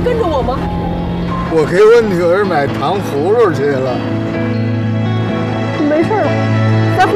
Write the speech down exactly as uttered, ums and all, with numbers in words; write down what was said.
跟着我吗？ 我给我女儿买糖葫芦去了。 没事儿。